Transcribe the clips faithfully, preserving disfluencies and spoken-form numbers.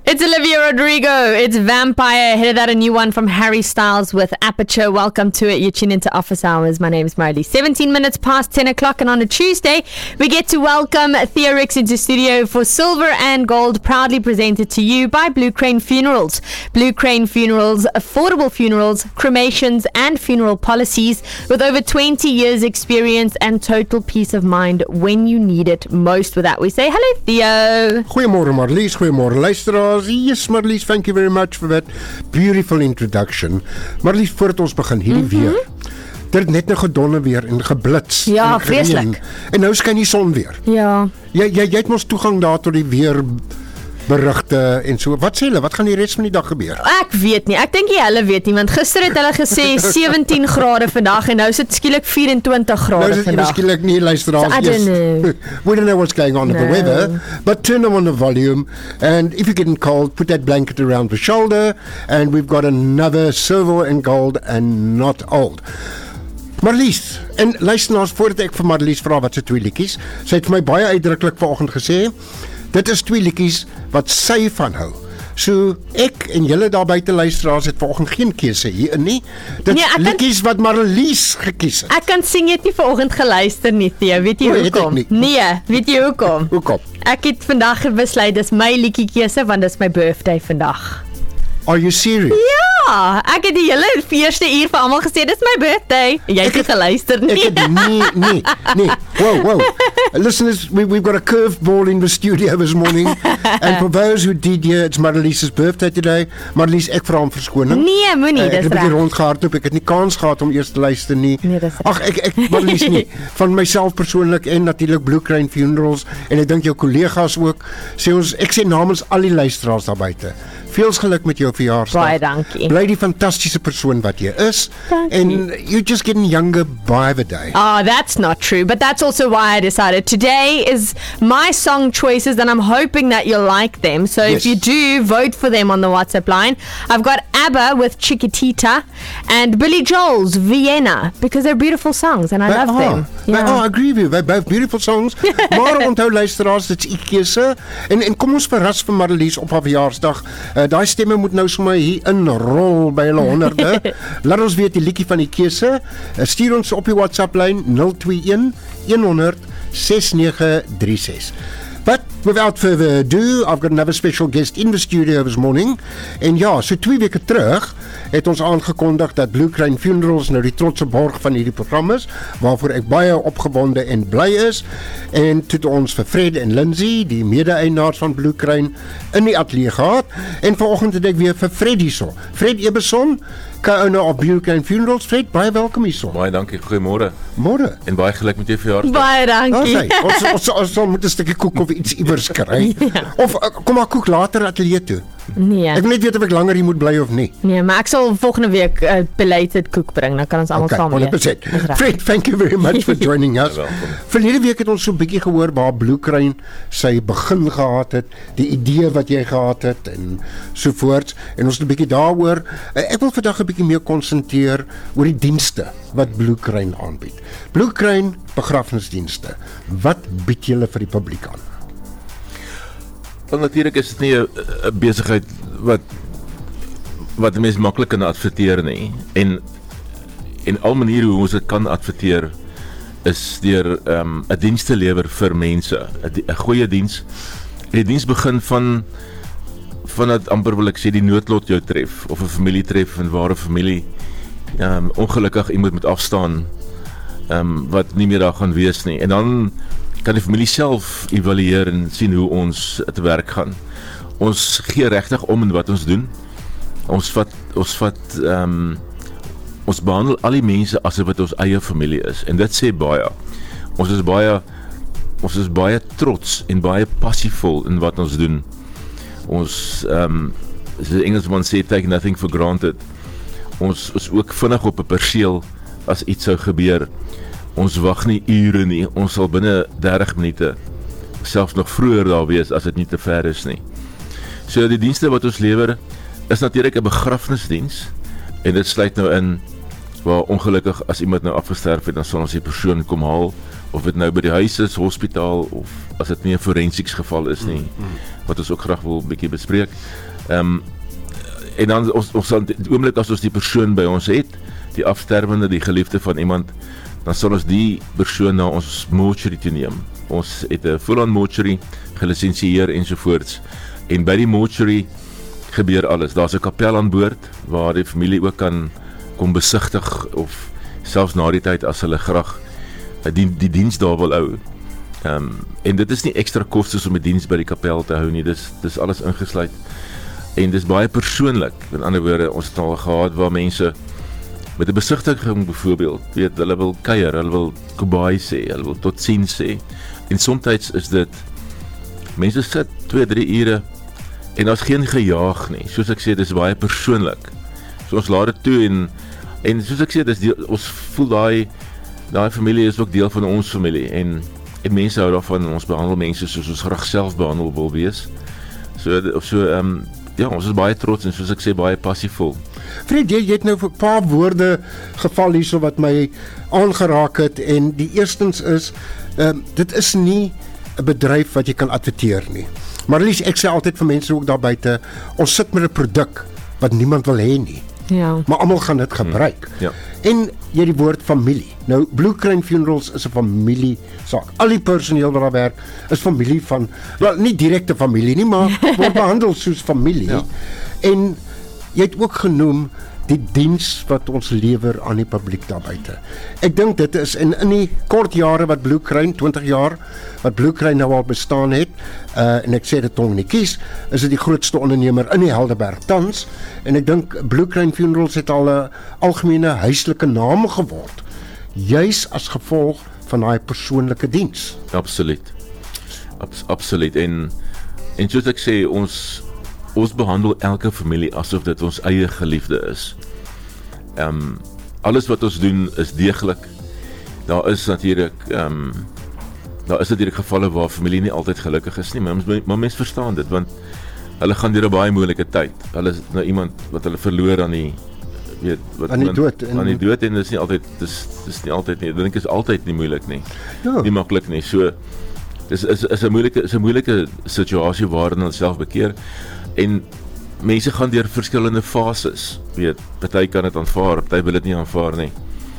It's Olivia Rodrigo. It's Vampire. Headed that a new one from Harry Styles with Aperture. Welcome to it. You're tuned into Office Hours. My name is Marley. seventeen minutes past ten o'clock, and on a Tuesday, we get to welcome Thea Ricks into studio for Silver and Gold, proudly presented to you by Blue Crane Funerals. Blue Crane Funerals, affordable funerals, cremations, and funeral policies with over twenty years experience and total peace of mind when you need it most. With that, we say hello, Theo. Goeiemorgen Marlies, goeiemorgen luisteraars. Yes, Marlies, thank you very much for that beautiful introduction. Marlies, voordat ons begin, hierdie mm-hmm. weer. Dit het net nou gedonne weer en geblits. Ja, en vreeslik. En nou skyn die son weer. Ja. Jy, jy, jy het mos toegang daar tot die weer berigte en so. Wat sê hulle? Wat gaan die res van die dag gebeur? Ek weet nie. Ek dink nie hulle weet nie, want gister het hulle gesê sewentien grade vandag en nou is dit skielik vyf en twintig grade nou is het vandag. Skielik nie, luisteraars. So, I don't know. We don't know what's going on no. with the weather, but turn on the volume, and if you're getting cold, put that blanket around the shoulder, and we've got another Silver and Gold and not old. Marlies, en luisteraars, voordat ek vir Marlies vra wat sy twee liedjies, sy het vir my baie uitdruklik vanoggend gesê, dit is twee liedjies wat sy van hou. So, ek en julle daar buite luisteraars het vanoggend geen keuse hierin nie. Dit nee, liedjies wat Marlies gekies het. Ek kan sing jy het nie vanoggend geluister nie, Theo. Weet jy hoekom? Nee, weet jy hoekom? Hoekom? Ek het vandag besluit, dis my liedjie keuse, want dis my birthday vandag. Are you serious? Ja, ek het die hele eerste uur vir almal gesê, dis my birthday. Jy het nie geluister nie. Ek het nie, nee, nee. Whoa, whoa. Listeners, we, we've got a curveball in the studio this morning. And for those who did hear, it's Marlies's birthday today. Marlies, ek vra om verskoning. Nee, moenie, uh, dis reg. Ek het 'n bietjie rondgehardloop, ek het nie kans gehad om eers te luister nie. Nee, dis reg. Ag, ek, ek, Marlies nie. Van myself persoonlik en natuurlik Blue Crane Funerals, en ek dink jou kollegas ook, sê ons, ek sê namens al die luisteraars daar buite. Veels geluk met jou verjaarsdag. Baie dankie. Bly die fantastiese persoon wat jy is. Dankie. And you're just getting younger by the day. Oh, that's not true. But that's also why I decided today is my song choices, and I'm hoping that you'll like them. So yes. if you do, vote for them on the WhatsApp line. I've got ABBA with Chiquitita and Billy Joel's Vienna, because they're beautiful songs and I they love are. them. They Yeah. are, I agree with you. They're both beautiful songs. Maar onthou luisteraars, dit's u keuse. En, en kom ons verras vir Marlies op haar verjaarsdag. Uh, daai stemme moet nou sommer hier inrol by hulle honderde. Laat ons weet die liedjie van die keuse. Uh, stuur ons op die WhatsApp lyn nul twee een een honderd ses nege drie ses. But without further ado, I've got another special guest in the studio this morning. En ja, so twee weke terug het ons aangekondig dat Blue Crane Funerals nou die trotse borg van hierdie program is, waarvoor ek baie opgewonde en bly is. En toe het ons vir Fred en Lindsay, die mede-eienaars van Blue Crane, in die ateljee gehad. En vanoggend het ek weer vir Fred hierso. Fred Eberson, co-owner of Blue Crane Funerals. Fred, baie welkom hierso. Baie dankie, goeiemôre. Môre. En baie geluk met jou verjaarsdag. Baie dankie. Okay, ons, ons, ons sal moet 'n stukkie koek of iets iewers kry. Ja. Of uh, kom maar koek later ateljee toe. Nee. Ek wil net weet of ek langer hier moet bly of nie. Nee, maar ek sal volgende week 'n uh, belated koek bring, dan kan ons almal Okay, saam eet. honderd persent. Fred, thank you very much for joining us. Verlede week het ons so 'n bietjie gehoor waar Blue Crane sy begin gehad het, die idee wat jy gehad het en so voort. En ons het 'n bietjie daaroor. Uh, ek wil vandag 'n bietjie meer konsentreer oor die dienste wat Blue Crane aanbied. Blue Crane begrafnisdienste. Wat bied julle vir die publiek aan? Want natuurlik is dit nie 'n besigheid wat wat die mens maklik kan adverteer nie. En en al maniere hoe ons dit kan adverteer is deur ehm, 'n um, diens te lewer vir mense, 'n goeie diens. Die diens begin van van dat amper wil ek sê die noodlot jou tref of 'n familie tref, 'n ware familie um, ongelukkig iemand moet afstaan um, wat nie meer daar gaan wees nie. En dan kan die familie self evalueer en sien hoe ons te werk gaan. Ons gee regtig om in wat ons doen. Ons vat ons vat um, ons behandel al die mense asof dit ons eie familie is. En dit sê baie. Ons is baie ons is baie trots en baie passievol in wat ons doen. Ons um, as die Engelsman sê, take nothing for granted. Ons is ook vinnig op 'n perseel as iets sou gebeur. Ons wag nie ure nie, ons sal binne dertig minute, selfs nog vroeër daar wees as dit nie te ver is nie. So die dienste wat ons lewer is natuurlik 'n begrafnisdiens en dit sluit nou in waar ongelukkig as iemand nou afgesterf het, dan sal ons die persoon kom haal, of dit nou by die huis is, hospitaal, of as dit nie 'n forensics geval is nie, wat ons ook graag wil 'n bietjie bespreek. Ehm um, en dan ons ons sal die oomblik as ons die persoon by ons het, die afsterwende, die geliefde van iemand, dan sal ons die persoon na ons mortuary toe neem. Ons het 'n full-on mortuary gelisensieer ensovoorts. En by die mortuary gebeur alles. Daar's 'n kapel aan boord waar die familie ook kan kom besigtig of selfs na die tyd as hulle graag die die diens daar wil hou. Ehm um, en dit is nie ekstra kostes om 'n diens by die kapel te hou nie. Dis dis alles ingesluit. En dis baie persoonlik. In ander woorde, ons het al gehad waar mense met 'n besigtiging byvoorbeeld, weet hulle wil kuier, hulle wil goodbye sê, hulle wil totsiens sê. En soms is dit mense sit twee, drie ure en daar's geen gejaag nie. Soos ek sê, dis baie persoonlik. So ons laat dit toe en en soos ek sê, dis deel, ons voel daai daai familie is ook deel van ons familie en en mense hou daarvan, ons behandel mense soos ons graag self behandel wil wees. So of so ehm um, ja, ons is baie trots en soos ek sê baie passievol. Fred, jy, jy het nou 'n paar woorde geval hierso wat my aangeraak het en die eerstens is um, dit is nie 'n bedryf wat jy kan adverteer nie. Maar Lies, ek sê altyd vir mense ook daar buite, ons sit met 'n produk wat niemand wil hê nie. Ja. Maar almal gaan dit gebruik. Ja. En jy die woord familie. Nou Blue Crane Funerals is 'n familie saak. Al die personeel wat daar werk is familie van, wel nie direkte familie nie, maar word behandel soos familie. Ja. En jy het ook genoem die diens wat ons lewer aan die publiek daar buite. Ek dink dit is in in die kort jare wat Blue Crane, twintig jaar wat Blue Crane nou al bestaan het, uh, en ek sê dit tong nie kies, is dit die grootste ondernemer in die Helderberg tans, en ek dink Blue Crane Funerals het al 'n algemene huislike naam geword, juis as gevolg van daai persoonlike diens. Absoluut. Abs- absoluut en en soos ek sê, ons ons behandel elke familie asof dit ons eie geliefde is. Ehm um, alles wat ons doen is deeglik. Daar is natuurlik ehm um, daar is natuurlik gevalle waar familie nie altyd gelukkig is nie, maar maar mense verstaan dit want hulle gaan deur 'n baie moeilike tyd. Hulle is nou iemand wat hulle verloor aan die weet wat aan die dood en aan die dood en dit is nie altyd dis dis nie altyd nie. Ek dink is altyd nie moeilik nie. Ja. Nie maklik nie. So dis is is 'n moeilike is 'n moeilike situasie waarin hulle self bekeer. En mense gaan deur verskillende fases, weet, party kan dit aanvaar, party wil dit nie aanvaar nie.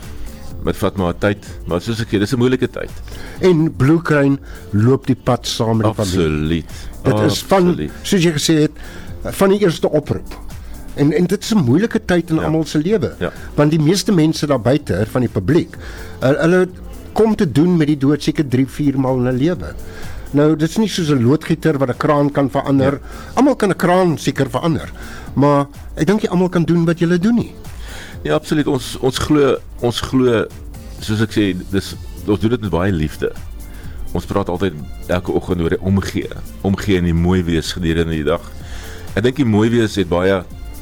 Dit vat maar tyd, maar soos ek sê, dis 'n moeilike tyd. En Blue Crane loop die pad saam met die familie. Absoluut. Dit is van, soos jy gesê het, van die eerste oproep. En en dit is 'n moeilike tyd in Ja. almal se lewe. Ja. Want die meeste mense daar buite van die publiek, hulle, hulle kom te doen met die dood seker drie, vier maal in 'n lewe. Nou, dit is nie soos 'n loodgieter wat 'n kraan kan verander. Ja. Almal kan 'n kraan seker verander. Maar ek dink nie almal kan doen wat julle doen nie. Ja, absoluut. Ons ons glo ons glo soos ek sê, dis ons doen dit met baie liefde. Ons praat altyd elke oggend oor die omgee, omgee en die mooi wees gedurende die dag. Ek dink die mooi wees het baie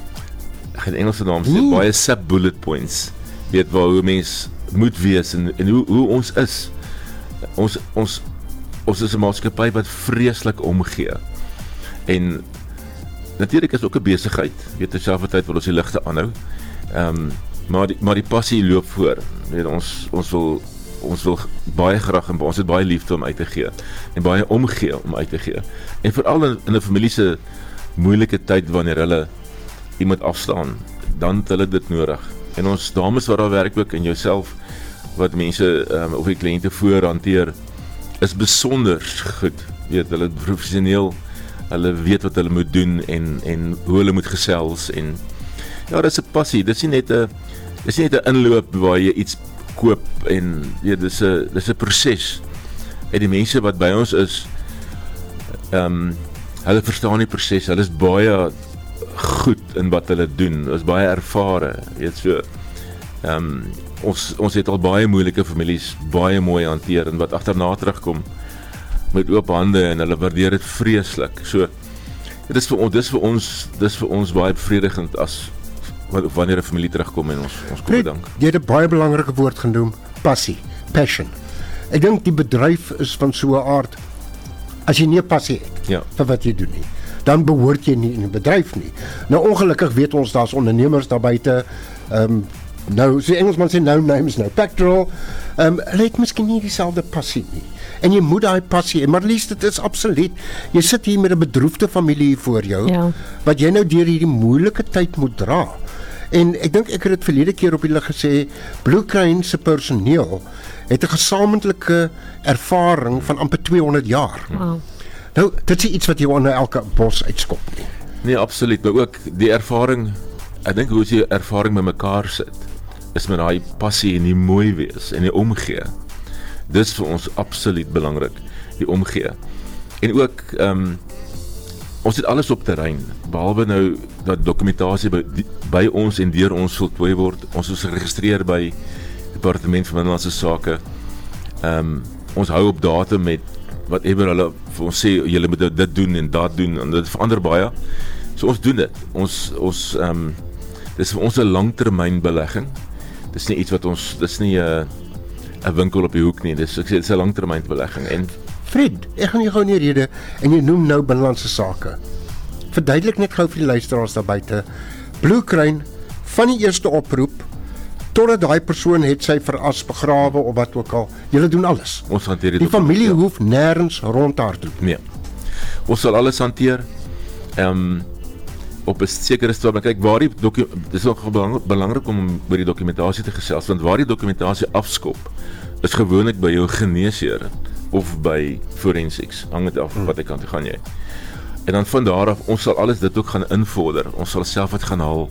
ek gaan Engelse naam sê, Mm. baie sub bullet points. Weet waar hoe mens moet wees en en hoe hoe ons is. Ons ons ons is 'n maatskappy wat vreeslik omgee. En natuurlik is ook 'n besigheid. Weet terselfdertyd wil ons die ligte aanhou. Ehm um, maar die, maar die passie loop voor. Weet ons ons wil ons wil baie graag en ons het baie liefde om uit te gee en baie omgee om uit te gee. En veral in, in 'n familie se moeilike tyd wanneer hulle iemand afstaan, dan het hulle dit nodig. En ons dames wat daar werk ook en jouself wat mense um, of die kliënte voor hanteer is besonder goed. Weet hulle professioneel, hulle weet wat hulle moet doen en en hoe hulle moet gesels en ja, dis 'n passie. Dis nie net 'n dis nie net 'n inloop waar jy iets koop en weet dis 'n dis 'n proses. En die mense wat by ons is, ehm um, hulle verstaan die proses. Hulle is baie goed in wat hulle doen. Hulle is baie ervare. Weet so ehm um, ons ons het al baie moeilike families baie mooi hanteer en wat agterna terugkom met oop hande en hulle waardeer dit vreeslik. So dit is vir ons dis vir ons dis vir ons baie bevredigend as wanneer 'n familie terugkom en ons ons kom bedank. Jy het 'n baie belangrike woord genoem, passie, passion. Ek dink die bedryf is van so 'n aard as jy nie 'n passie het Ja. vir wat jy doen nie, dan behoort jy nie in 'n bedryf nie. Nou ongelukkig weet ons daar's ondernemers daar buite, ehm um, nou, so die Engelsman sê no names, no pectoral. Um, hulle het miskien nie dieselfde passie nie. En jy moet daai passie hê, maar liefst dit is absoluut. Jy sit hier met 'n bedroefde familie hier voor jou, Ja. wat jy nou deur hierdie moeilike tyd moet dra. En ek dink ek het dit verlede keer op julle gesê, Blue Crane se personeel het 'n gesamentlike ervaring van amper tweehonderd jaar. Wow. Nou, dit is iets wat jy onder elke bos uitskop nie. Nee, absoluut, maar ook die ervaring, ek dink hoe as jy ervaring met mekaar sit, is met daai passie en die mooi wees en die omgee. Dis vir ons absoluut belangrik, die omgee. En ook, um, ons het alles op terrein, behalwe nou dat dokumentasie by, by ons en deur ons voltooi word. Ons is geregistreer by Departement van Binnelandse Sake. Um, ons hou op datum met whatever hulle vir ons sê, julle moet dit doen en dat doen, en dit verander baie. So ons doen dit. Ons, ons, um, dit is vir ons 'n langtermynbelegging. Dit is nie iets wat ons, dit is nie 'n 'n winkel op die hoek nie. Dis ek sê dit is 'n langtermynbelegging. En Fred, ek gaan jou gou in die rede en jy noem nou binnelandse sake. Verduidelik net gou vir die luisteraars daar buite. Blue Crane van die eerste oproep totdat daai persoon het sy veras begrawe of wat ook al. Julle doen alles. ons hanteer dit Die op- familie ja. hoef nêrens rond te hardloop. Nee. Ons sal alles hanteer. Ehm um, op 'n sekere stadium. Kyk, waar die doku- dis nog belang, belangrik om by die dokumentasie te gesels, want waar die dokumentasie afskop, is gewoonlik by jou geneesheer of by forensics. Hang dit af hmm. wat ek kan toe gaan jy. En dan van daar af, ons sal alles dit ook gaan invorder. Ons sal self dit gaan haal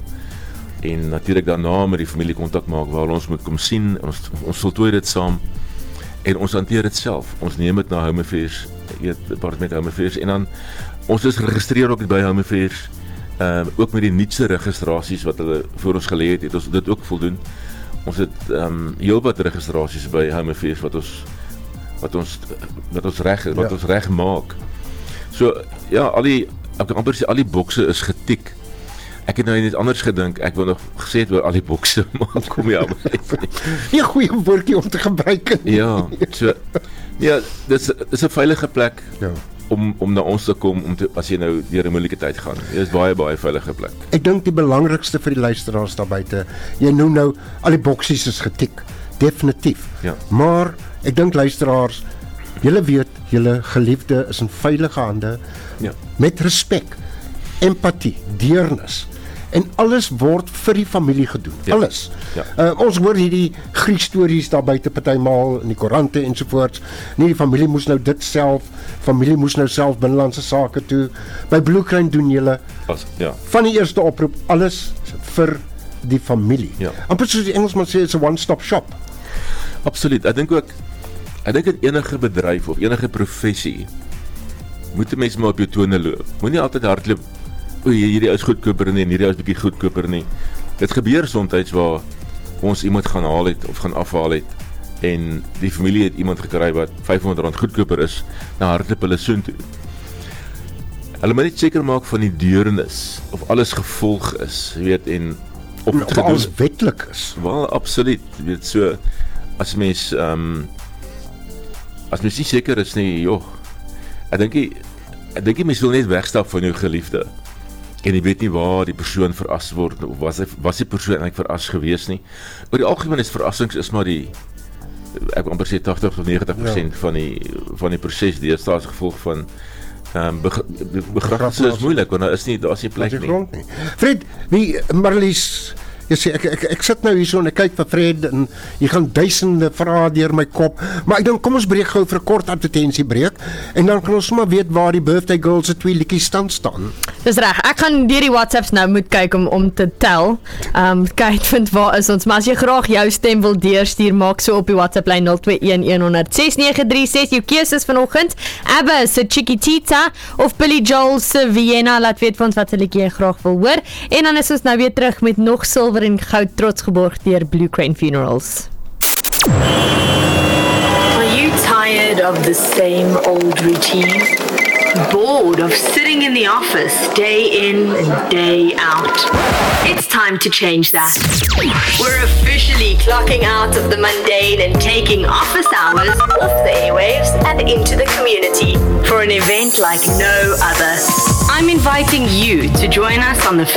en natuurlik daarna met die familie kontak maak waar ons moet kom sien. Ons ons voltooi dit saam en ons hanteer dit self. Ons neem dit na Home Affairs, weet Departement Home Affairs en dan ons is geregistreer ook by Home Affairs. Ehm uh, ook met die nuutste registrasies wat hulle vir ons gelê het, het ons dit ook voldoen. Ons het ehm um, heelwat registrasies by Home Affairs wat ons wat ons wat ons reg wat Ja. ons reg maak. So ja, al die ek kan amper sê al die bokse is getik. Ek het nou net anders gedink. Ek wou nog gesê het oor al die bokse, maar kom ja. Nie 'n goeie woordjie om te gebruik nie. Ja, so ja, dis dis 'n veilige plek. Ja. om om na ons te kom om te, as jy nou deur 'n moeilike tyd gaan. Dit is baie baie veilige plek. Ek dink die belangrikste vir die luisteraars daar buite, jy noem nou al die boksies is getik. Definitief. Ja. Maar ek dink luisteraars, julle weet, julle geliefde is in veilige hande Ja. met respek, empatie, deernis. En alles word vir die familie gedoen. Ja. Alles. Ja. Uh, ons hoor hierdie Griekstories daar buite partymaal in die koerante ensovoorts. Nee, die familie moes nou dit self, familie moes nou self binnelandse sake toe. By Blue Crane doen julle As, ja. van die eerste oproep alles vir die familie. Ja. Amper soos die Engelsman sê, it's a one-stop shop. Absoluut. Ek dink ook ek dink in enige bedryf of enige professie moet 'n mens maar op jou tone loop. Moenie altyd hardloop, o, hierdie is goedkoper nie en hierdie is bietjie goedkoper nie. Dit gebeur soms waar ons iemand gaan haal het of gaan afhaal het en die familie het iemand gekry wat vyfhonderd rand goedkoper is, dan hardloop hulle soontoe. Hulle moet net seker maak van die deurnis of alles gevolg is, jy weet, en of dit Of alles gedoen wetlik is. Wel, absoluut. Jy weet, so as mens ehm um, as mens nie seker is nie, joh. Ek dink jy ek dink jy mens wil net wegstap van jou geliefde. En jy weet nie waar die persoon veras word of was hy was die persoon eintlik veras gewees nie. Oor die algemeen is verrassings is maar die ek wil amper sê tagtig tot negentig persent ja. van die van die proses deesdae as gevolg van ehm um, begrafnisse is moeilik want daar is nie daar's nie plek nie. Grond nie. Fred, wie Marlies, jy sê ek, ek ek sit nou hier so en ek kyk vir Fred en jy gaan duisende vrae deur my kop, maar ek dink kom ons breek gou vir 'n kort advertensie breek en dan kan ons sommer weet waar die birthday girls se twee liedjies stand staan. Dis reg. Ek gaan deur die WhatsApps nou moet kyk om om te tel. Ehm um, kyk vind waar is ons, maar as jy graag jou stem wil deurstuur, maak so op die WhatsApp lyn nul twee een een honderd ses nege drie ses. Jou keuses vanoggend. ABBA se Chiquitita of Billy Joel se Vienna, laat weet vir ons wat se liedjie jy graag wil hoor. En dan is ons nou weer terug met nog silwer en goud trots geborg deur Blue Crane Funerals. Are you tired of the same old routine? Bored of sitting in the office day in and day out? It's time to change that. We're officially clocking out of the mundane and taking office hours off the airwaves and into the community for an event like no other. I'm inviting you to join us on the